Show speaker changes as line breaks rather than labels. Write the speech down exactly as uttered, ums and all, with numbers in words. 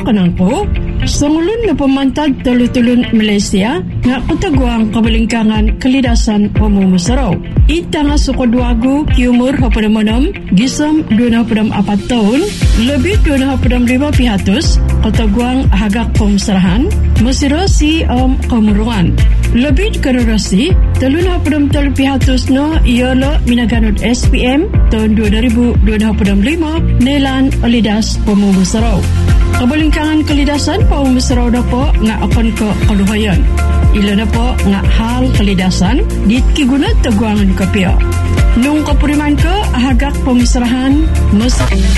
kanang ko. Sangulun na pamantag tulutulun Malaysia nga kutagwang kabalingkangan kalidasan pamumusaraw. Ita nga sukodwago kiumur hapadamanam gisam dua hapadam apat tahun lebih dua hapadam lima pihatus kutagwang hagak pemusarahan masiro si om kamurungan. Lebih karorasi talun hapadam tal pihatus no iolo minaganod S P M tahun dua ribu dua hapadam lima nelan alidas pamumusaraw. Kabalingkangan kalidasan pamumusaraw na po nga akan ko kaluhayan. Ilo na po nga hal kalidasan dit kigunat tagwangan kapyo. Nung kapuriman ko hagak pamusarahan mas